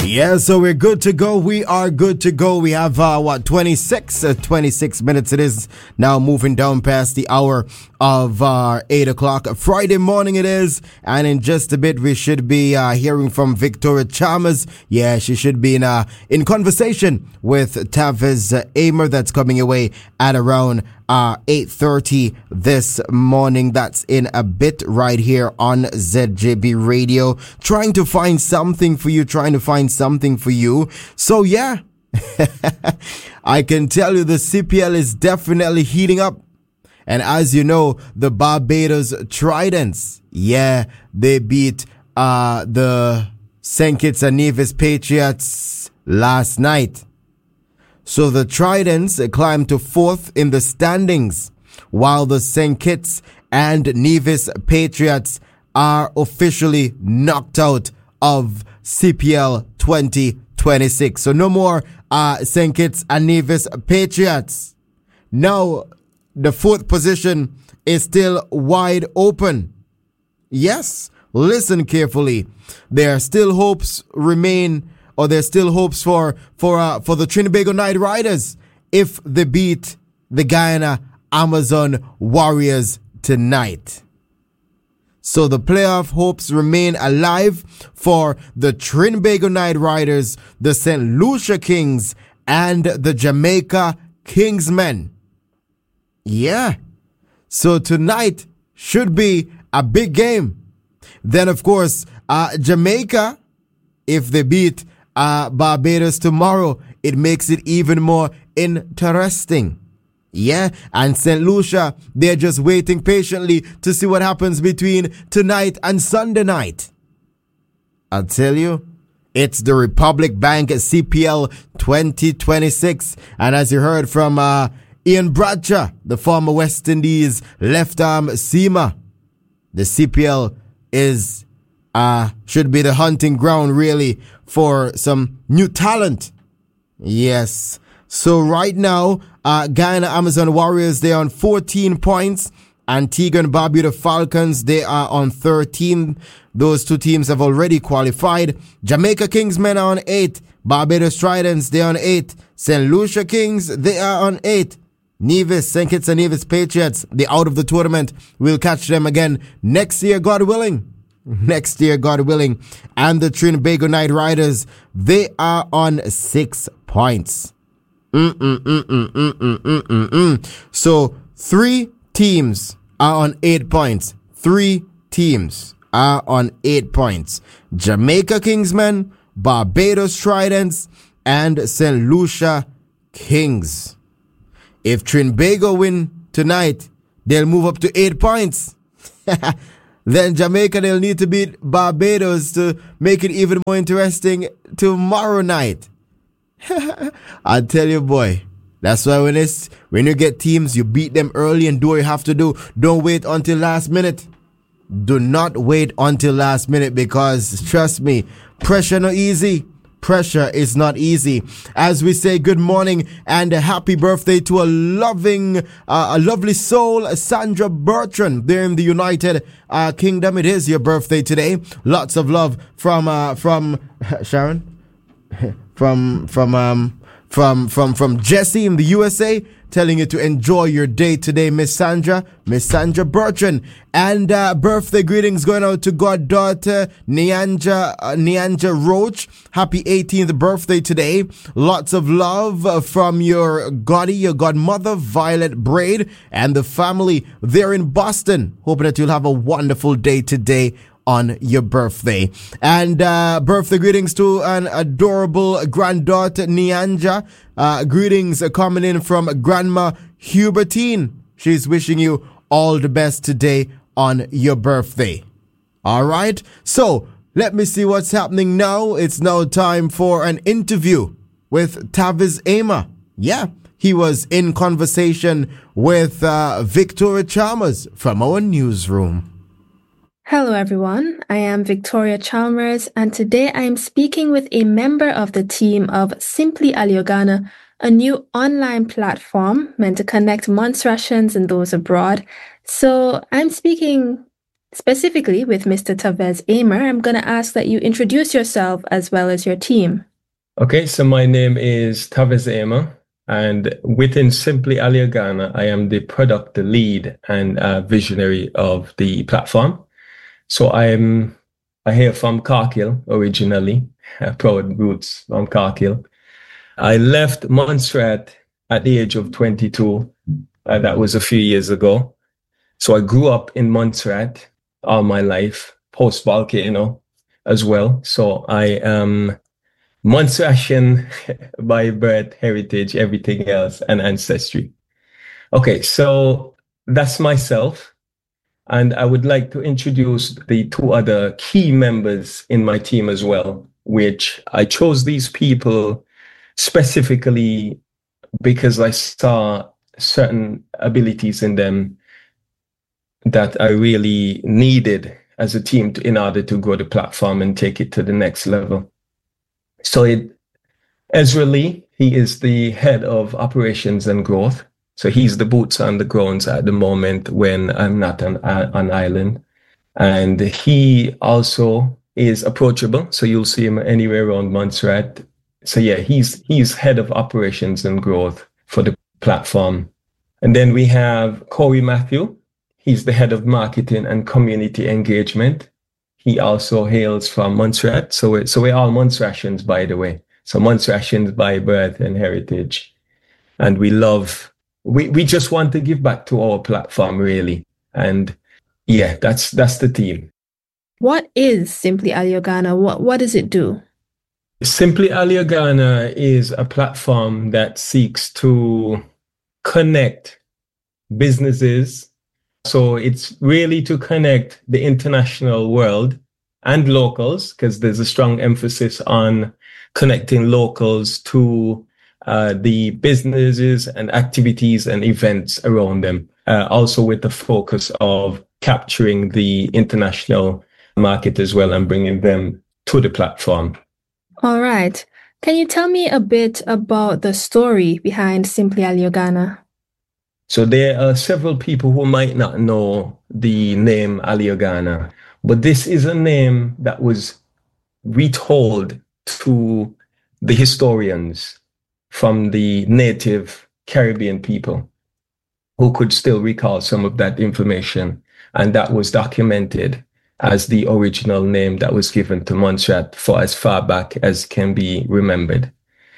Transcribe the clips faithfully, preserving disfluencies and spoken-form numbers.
Yeah, so we're good to go. We are good to go. We have, uh, what, twenty-six? Uh, twenty-six minutes it is now, moving down past the hour of uh, eight o'clock. Friday morning it is. And in just a bit, we should be uh, hearing from Victoria Chalmers. Yeah, she should be in, uh, in conversation with Taviz uh, Amer. That's coming away at around Uh, eight thirty this morning. That's in a bit right here on Z J B Radio. Trying to find something for you, trying to find something for you. So yeah, I can tell you the C P L is definitely heating up. And as you know, the Barbados Tridents, yeah, they beat uh, the Saint Kitts and Nevis Patriots last night. So the Tridents climbed to fourth in the standings, while the Saint Kitts and Nevis Patriots are officially knocked out of C P L twenty twenty-six. So no more uh, Saint Kitts and Nevis Patriots. Now, the fourth position is still wide open. Yes, listen carefully. There are still hopes remain Or there's still hopes for for uh, for the Trinbago Knight Riders if they beat the Guyana Amazon Warriors tonight. So the playoff hopes remain alive for the Trinbago Knight Riders, the Saint Lucia Kings, and the Jamaica Kingsmen. Yeah. So tonight should be a big game. Then, of course, uh, Jamaica, if they beat Uh, Barbados tomorrow, it makes it even more interesting. Yeah, and Saint Lucia, they're just waiting patiently to see what happens between tonight and Sunday night. I'll tell you, it's the Republic Bank C P L twenty twenty-six. And as you heard from uh, Ian Bradshaw, the former West Indies left arm seamer, the C P L is uh, should be the hunting ground really for some new talent. Yes. So right now, uh, Guyana Amazon Warriors, they're on fourteen points. Antigua and Barbuda Falcons, they are on thirteen. Those two teams have already qualified. Jamaica Kingsmen are on eight. Barbados Tridents, they're on eight. Saint Lucia Kings, they are on eight. Nevis, Saint Kitts and Nevis Patriots, they're out of the tournament. We'll catch them again next year, God willing. Next year, God willing. And the Trinbago Knight Riders, they are on six points. Mm-mm-mm-mm-mm-mm-mm-mm. So three teams are on eight points. Three teams are on eight points. Jamaica Kingsmen, Barbados Tridents, and Saint Lucia Kings. If Trinbago win tonight, they'll move up to eight points. Then Jamaica, they'll need to beat Barbados to make it even more interesting tomorrow night. I tell you, boy, that's why when it's when you get teams, you beat them early and do what you have to do. Don't wait until last minute. Do not wait until last minute, because trust me, pressure not easy. Pressure is not easy. As we say good morning and a happy birthday to a loving, uh, a lovely soul, Sandra Bertrand, there in the United uh, Kingdom. It is your birthday today. Lots of love from uh, from Sharon, from from um from from from Jesse in the U S A, telling you to enjoy your day today, Miss Sandra, Miss Sandra Bertrand. And uh, birthday greetings going out to goddaughter Nyanja, uh, Nyanja Roach. Happy eighteenth birthday today. Lots of love uh, from your goddy, your godmother, Violet Braid, and the family there in Boston. Hoping that you'll have a wonderful day today on your birthday. And uh, birthday greetings to an adorable granddaughter, Nyanja. Uh, greetings are coming in from Grandma Hubertine. She's wishing you all the best today on your birthday. All right. So let me see what's happening now. It's now time for an interview with Taviz Amer. Yeah, he was in conversation with uh, Victoria Chalmers from our newsroom. Hello, everyone. I am Victoria Chalmers, and today I am speaking with a member of the team of Simply Aliogana, a new online platform meant to connect Montserratians and those abroad. So I'm speaking Specifically with Mister Tavez Amer, I'm going to ask that you introduce yourself as well as your team. Okay, so my name is Tavez Amer, and within Simply Aliogana, I am the product, the lead, and uh, visionary of the platform. So I'm I hail from Cargill originally, uh, proud roots from Cargill. I left Montserrat at the age of twenty-two. Uh, that was a few years ago. So I grew up in Montserrat all my life, post-volcano as well. So I am Montserratian by birth, heritage, everything else, and ancestry. Okay, so that's myself. And I would like to introduce the two other key members in my team as well, which I chose these people specifically because I saw certain abilities in them that I really needed as a team to, in order to grow the platform and take it to the next level. So it, Ezra Lee, he is the head of operations and growth. So he's the boots on the grounds at the moment when I'm not on, on island. And he also is approachable. So you'll see him anywhere around Montserrat. So yeah, he's he's head of operations and growth for the platform. And then we have Corey Matthew. He's the head of marketing and community engagement. He also hails from Montserrat. So we're, so we're all Montserratians, by the way. So Montserratians by birth and heritage. And we love, we, we just want to give back to our platform, really. And yeah, that's that's the team. What is Simply Aliogana? What, what does it do? Simply Aliogana is a platform that seeks to connect businesses. So it's really to connect the international world and locals, because there's a strong emphasis on connecting locals to uh, the businesses and activities and events around them. Uh, also with the focus of capturing the international market as well and bringing them to the platform. All right. Can you tell me a bit about the story behind Simply Aliogana? So there are several people who might not know the name Aliogana, but this is a name that was retold to the historians from the native Caribbean people who could still recall some of that information. And that was documented as the original name that was given to Montserrat for as far back as can be remembered.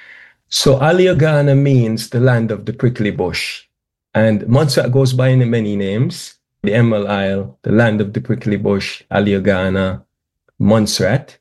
So Aliogana means the land of the prickly bush. And Montserrat goes by many names: the Emerald Isle, the land of the prickly bush, Aliogana, Montserrat.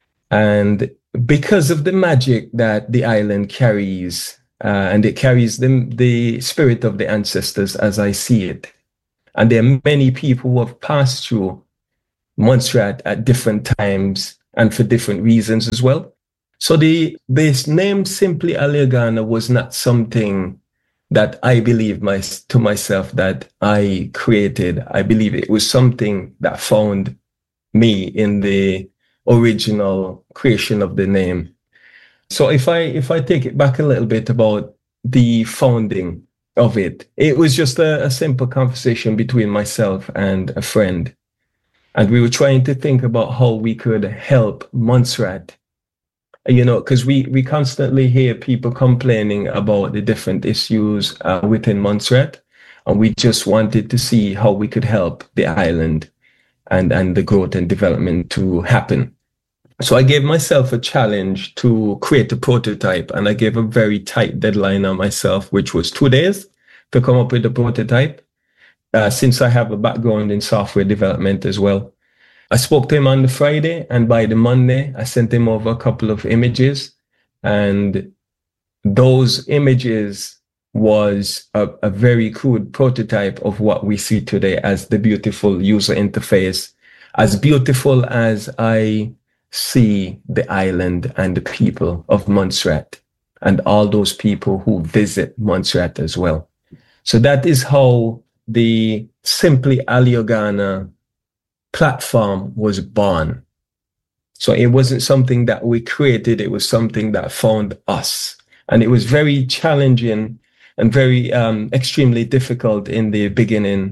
And because of the magic that the island carries, uh, and it carries the, the spirit of the ancestors as I see it. And there are many people who have passed through Montserrat at different times and for different reasons as well. So the this name Simply Aliogana was not something that I believe my, to myself that I created. I believe it was something that found me in the original creation of the name. So if I if I take it back a little bit about the founding of it, it was just a, a simple conversation between myself and a friend. And we were trying to think about how we could help Montserrat. You know, because we, we constantly hear people complaining about the different issues uh, within Montserrat. And we just wanted to see how we could help the island and, and the growth and development to happen. So I gave myself a challenge to create a prototype. And I gave a very tight deadline on myself, which was two days to come up with a prototype. Uh, since I have a background in software development as well. I spoke to him on the Friday, and by the Monday, I sent him over a couple of images. And those images was a, a very crude prototype of what we see today as the beautiful user interface, as beautiful as I see the island and the people of Montserrat and all those people who visit Montserrat as well. So that is how the Simply Aliogana platform was born. So it wasn't something that we created, it was something that found us. And it was very challenging and very um, extremely difficult in the beginning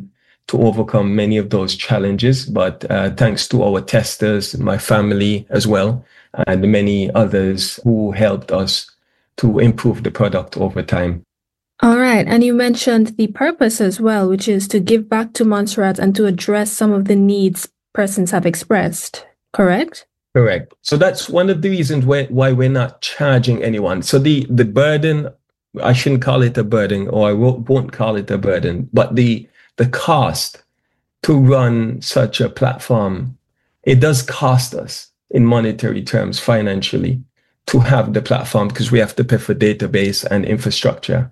to overcome many of those challenges. But uh, thanks to our testers, my family as well, and many others who helped us to improve the product over time. All right. And you mentioned the purpose as well, which is to give back to Montserrat and to address some of the needs persons have expressed, correct? Correct. So that's one of the reasons why, why we're not charging anyone. So the, the burden, I shouldn't call it a burden, or I won't, won't call it a burden, but the, the cost to run such a platform, it does cost us in monetary terms, financially, to have the platform, because we have to pay for database and infrastructure.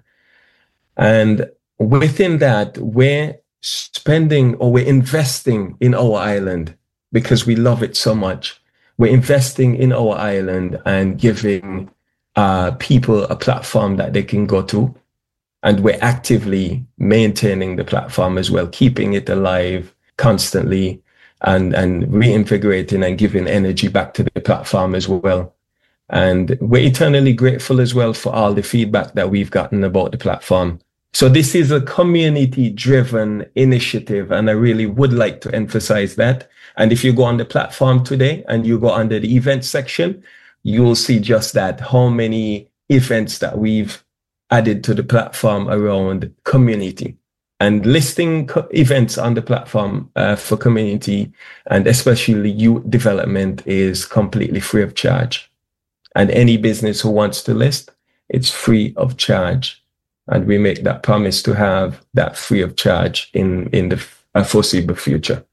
And within that, we're spending or we're investing in our island because we love it so much. We're investing in our island and giving uh, people a platform that they can go to. And we're actively maintaining the platform as well, keeping it alive constantly and, and reinvigorating and giving energy back to the platform as well. And we're eternally grateful as well for all the feedback that we've gotten about the platform. So this is a community-driven initiative, and I really would like to emphasize that. And if you go on the platform today and you go under the events section, you'll see just that, how many events that we've added to the platform around community. And listing co- events on the platform uh, for community and especially youth development is completely free of charge. And any business who wants to list, it's free of charge. And we make that promise to have that free of charge in, in the foreseeable future.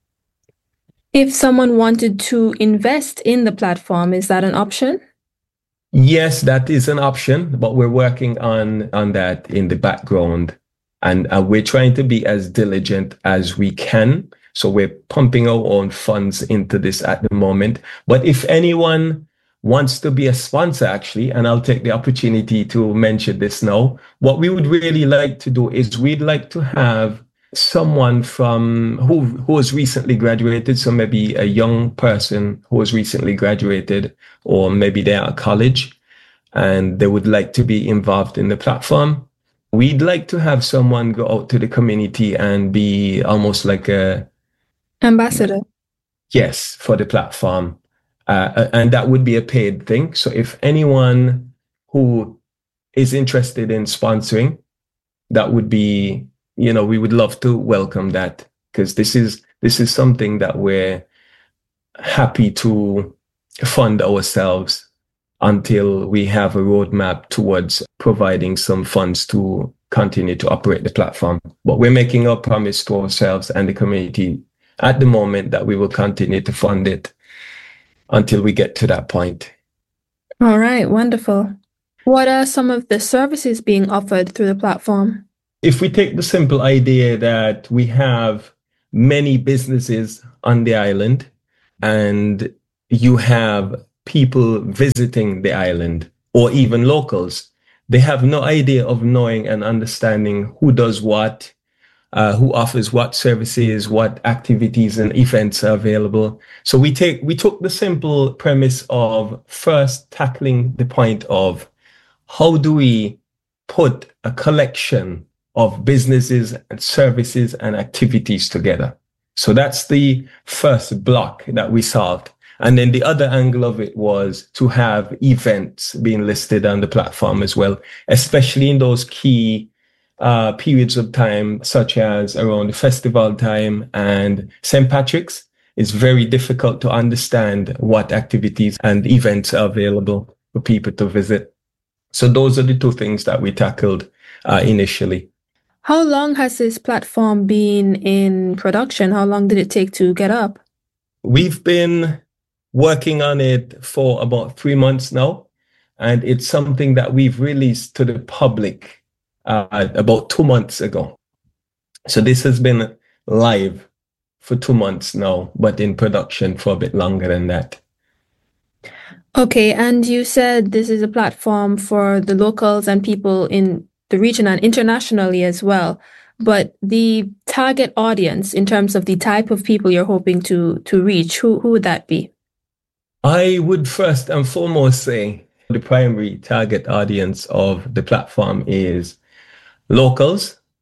If someone wanted to invest in the platform, is that an option? Yes, that is an option, but we're working on, on that in the background. And uh, we're trying to be as diligent as we can. So we're pumping our own funds into this at the moment. But if anyone wants to be a sponsor, actually, and I'll take the opportunity to mention this now, what we would really like to do is we'd like to have someone from who who has recently graduated, so maybe a young person who has recently graduated, or maybe they're at college and they would like to be involved in the platform. We'd like to have someone go out to the community and be almost like a ambassador. Yes, for the platform. Uh, and that would be a paid thing. So if anyone who is interested in sponsoring, that would be, you know, we would love to welcome that, because this is this is something that we're happy to fund ourselves until we have a roadmap towards providing some funds to continue to operate the platform. But we're making a promise to ourselves and the community at the moment that we will continue to fund it until we get to that point. All right, wonderful. What are some of the services being offered through the platform? If we take the simple idea that we have many businesses on the island and you have people visiting the island or even locals, they have no idea of knowing and understanding who does what, Uh, who offers what services, what activities and events are available. So we take we took the simple premise of first tackling the point of how do we put a collection of businesses and services and activities together. So that's the first block that we solved. And then the other angle of it was to have events being listed on the platform as well, especially in those key Uh, periods of time, such as around the festival time and Saint Patrick's. It's very difficult to understand what activities and events are available for people to visit. So those are the two things that we tackled uh, initially. How long has this platform been in production? How long did it take to get up? We've been working on it for about three months now, and it's something that we've released to the public Uh, about two months ago. So this has been live for two months now, but in production for a bit longer than that. Okay, and you said this is a platform for the locals and people in the region and internationally as well. But the target audience in terms of the type of people you're hoping to to reach, who, who would that be? I would first and foremost say the primary target audience of the platform is locals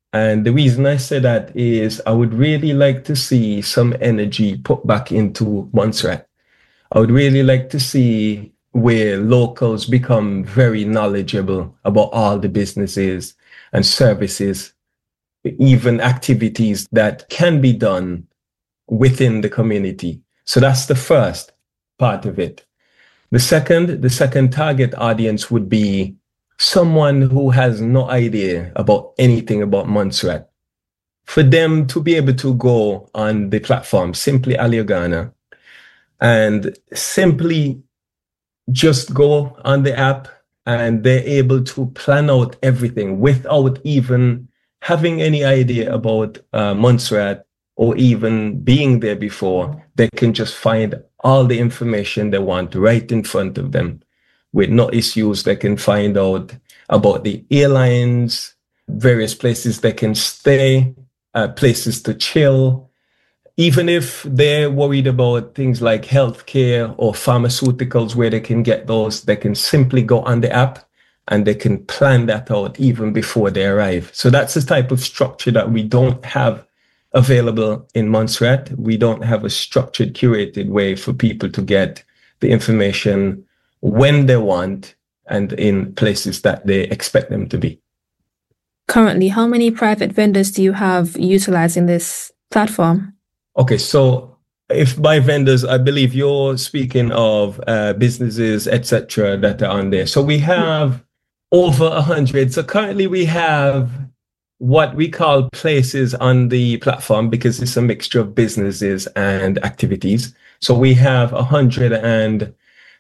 And the reason I say that is I would really like to see some energy put back into Montserrat. I would really like to see where locals become very knowledgeable about all the businesses and services, even activities that can be done within the community. So that's the first part of it. The second, the second target audience would be someone who has no idea about anything about Montserrat. For them to be able to go on the platform, Simply Aliogana, and simply just go on the app, and they're able to plan out everything without even having any idea about uh, Montserrat or even being there before. They can just find all the information they want right in front of them with no issues. They can find out about the airlines, various places they can stay, uh, places to chill. Even if they're worried about things like healthcare or pharmaceuticals, where they can get those, they can simply go on the app and they can plan that out even before they arrive. So that's the type of structure that we don't have available in Montserrat. We don't have a structured, curated way for people to get the information when they want and in places that they expect them to be. Currently, how many private vendors do you have utilizing this platform? Okay, so if by vendors, I believe you're speaking of uh, businesses, et cetera, that are on there. So we have over a hundred. So currently we have what we call places on the platform because it's a mixture of businesses and activities. So we have one hundred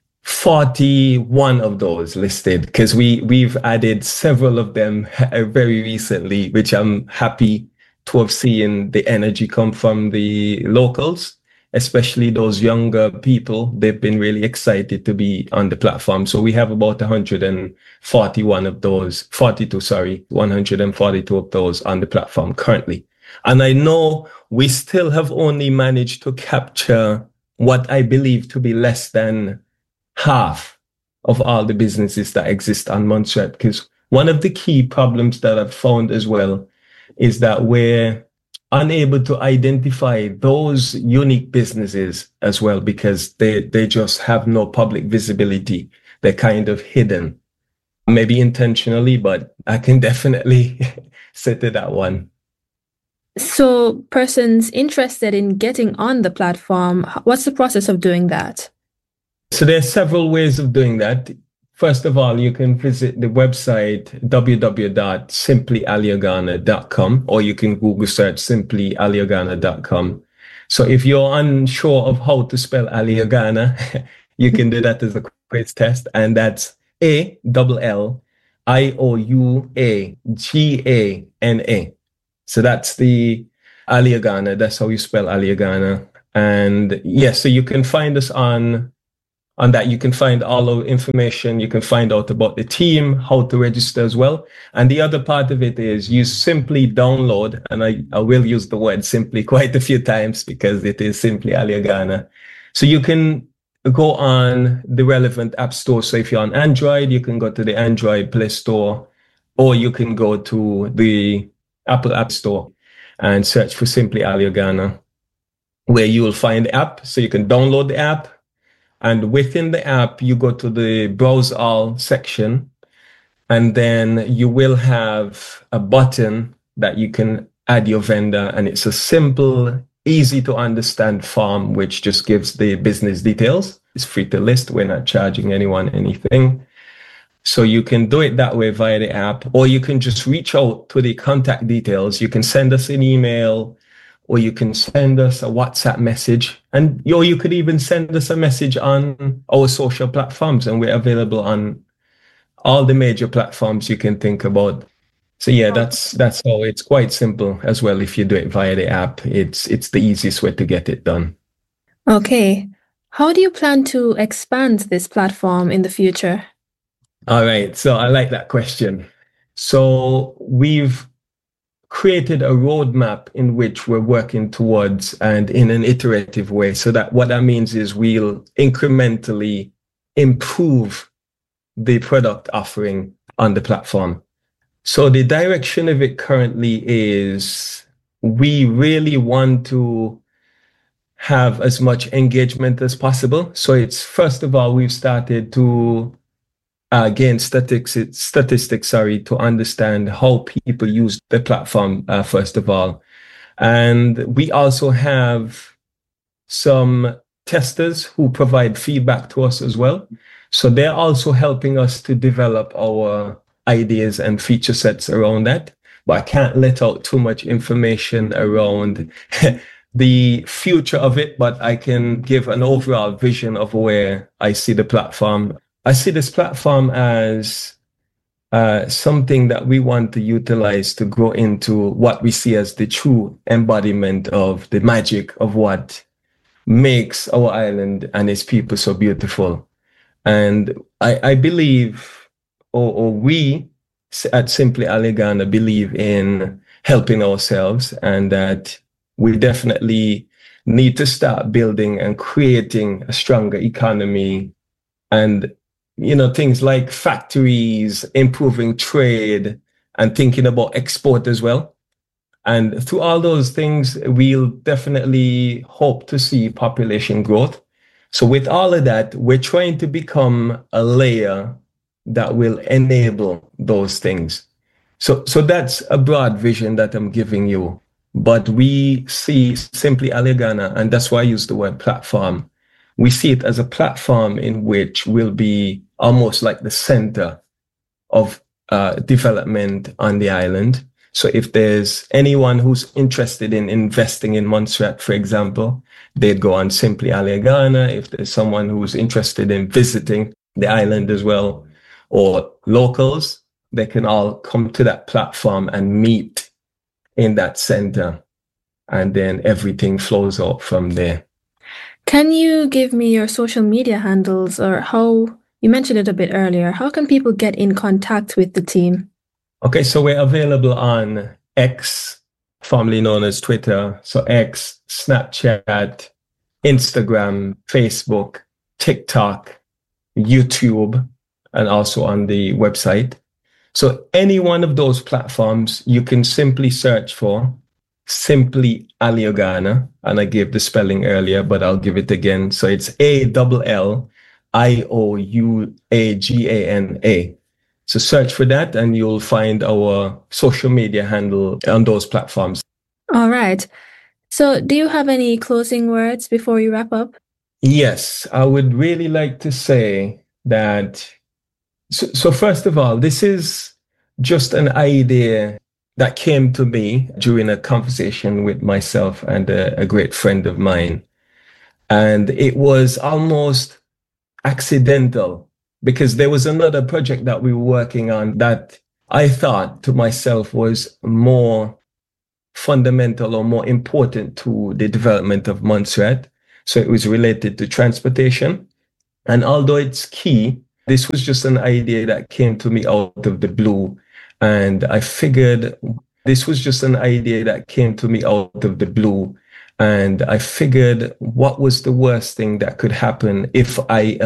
forty-one of those listed because we, we've added several of them very recently, which I'm happy to have seen the energy come from the locals, especially those younger people. They've been really excited to be on the platform. So we have about one hundred forty-one of those, forty-two, sorry, one hundred forty-two of those on the platform currently. And I know we still have only managed to capture what I believe to be less than half of all the businesses that exist on Montserrat. Because one of the key problems that I've found as well is that we're unable to identify those unique businesses as well because they, they just have no public visibility. They're kind of hidden, maybe intentionally, but I can definitely say to that one. So persons interested in getting on the platform, what's the process of doing that? So there are several ways of doing that. First of all, you can visit the website w w w dot simply aliogana dot com, or you can Google search simply aliogana dot com. So if you're unsure of how to spell Aliogana, you can do that as a quiz test, and that's A L L I O U A G A N A. So that's the Aliogana. That's how you spell Aliogana. And yes, so you can find us on On that, you can find all of information. You can find out about the team, how to register as well. And the other part of it is you simply download, and I, I will use the word simply quite a few times because it is Simply Aliogana. So you can go on the relevant app store. So if you're on Android, you can go to the Android Play Store, or you can go to the Apple App Store and search for Simply Aliogana, where you will find the app. So you can download the app. And within the app, you go to the Browse All section, and then you will have a button that you can add your vendor. And it's a simple, easy to understand form, which just gives the business details. It's free to list. We're not charging anyone anything. So you can do it that way via the app, or you can just reach out to the contact details. You can send us an email, or you can send us a WhatsApp message, and or you could even send us a message on our social platforms, and we're available on all the major platforms you can think about. So yeah, that's that's how it's quite simple as well. If you do it via the app, it's it's the easiest way to get it done. Okay. How do you plan to expand this platform in the future? All right. So I like that question. So we've created a roadmap in which we're working towards, and in an iterative way. So that what that means is we'll incrementally improve the product offering on the platform. So the direction of it currently is we really want to have as much engagement as possible. So it's, first of all, we've started to uh, gain statistics, statistics, sorry, to understand how people use the platform, uh, first of all. And we also have some testers who provide feedback to us as well. So they're also helping us to develop our ideas and feature sets around that. But I can't let out too much information around the future of it, but I can give an overall vision of where I see the platform. I see this platform as uh, something that we want to utilize to grow into what we see as the true embodiment of the magic of what makes our island and its people so beautiful. And I, I believe, or, or we at Simply Allegana believe in helping ourselves, and that we definitely need to start building and creating a stronger economy, and, you know, things like factories, improving trade, and thinking about export as well. And through all those things, we'll definitely hope to see population growth. So with all of that, we're trying to become a layer that will enable those things. So, so that's a broad vision that I'm giving you. But we see Simply Allegana, and that's why I use the word platform. We see it as a platform in which will be almost like the center of uh, development on the island. So if there's anyone who's interested in investing in Montserrat, for example, they'd go on Simply Allegana. If there's someone who's interested in visiting the island as well, or locals, they can all come to that platform and meet in that center. And then everything flows out from there. Can you give me your social media handles, or how, you mentioned it a bit earlier, how can people get in contact with the team? Okay, so we're available on X, formerly known as Twitter. So X, Snapchat, Instagram, Facebook, TikTok, YouTube, and also on the website. So any one of those platforms, you can simply search for Simply Allegana. And I gave the spelling earlier, but I'll give it again. So it's A L L I O U A G A N A. So search for that and you'll find our social media handle on those platforms. All right. So do you have any closing words before we wrap up? Yes, I would really like to say that. So, so first of all, this is just an idea that came to me during a conversation with myself and a, a great friend of mine. And it was almost accidental, because there was another project that we were working on that I thought to myself was more fundamental or more important to the development of Montserrat. So it was related to transportation. And although it's key, this was just an idea that came to me out of the blue. And I figured this was just an idea that came to me out of the blue. And I figured, what was the worst thing that could happen if I